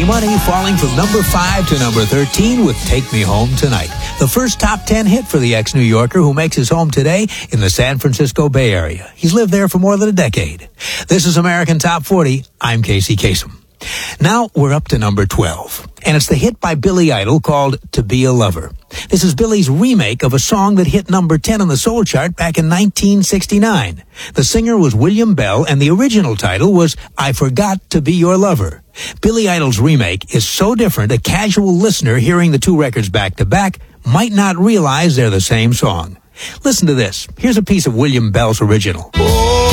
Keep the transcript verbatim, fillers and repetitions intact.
Money falling from number five to number thirteen with Take Me Home Tonight, the first top ten hit for the ex-New Yorker who makes his home today in the San Francisco Bay Area. He's lived there for more than a decade. This is American Top forty. I'm Casey Kasem. Now we're up to number twelve, and it's the hit by Billy Idol called To Be a Lover. This is Billy's remake of a song that hit number ten on the soul chart back in nineteen sixty-nine. The singer was William Bell, and the original title was I Forgot to Be Your Lover. Billy Idol's remake is so different, a casual listener hearing the two records back to back might not realize they're the same song. Listen to this. Here's a piece of William Bell's original.